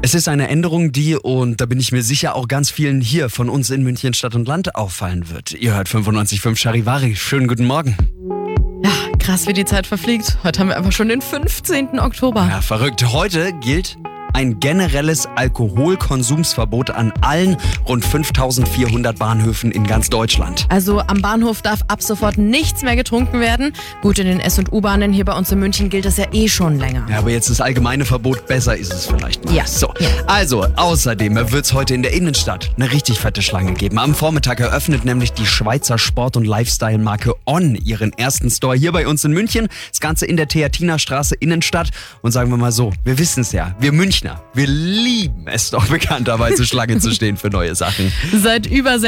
Es ist eine Änderung, die, und da bin ich mir sicher, auch ganz vielen hier von uns in München Stadt und Land auffallen wird. Ihr hört 95.5 Charivari. Schönen guten Morgen. Ja, krass, wie die Zeit verfliegt. Heute haben wir einfach schon den 15. Oktober. Ja, verrückt. Heute gilt ein generelles Alkoholkonsumsverbot an allen rund 5.400 Bahnhöfen in ganz Deutschland. Also am Bahnhof darf ab sofort nichts mehr getrunken werden. Gut, in den S- und U-Bahnen hier bei uns in München gilt das ja eh schon länger. Ja, aber jetzt das allgemeine Verbot, besser ist es vielleicht mal. Ja. So, also außerdem wird es heute in der Innenstadt eine richtig fette Schlange geben. Am Vormittag eröffnet nämlich die Schweizer Sport- und Lifestyle-Marke On ihren ersten Store hier bei uns in München. Das Ganze in der Theatinerstraße Innenstadt. Und sagen wir mal so, wir wissen es ja, wir Münchner, wir lieben es doch bekannterweise Schlange zu stehen für neue Sachen. Seit über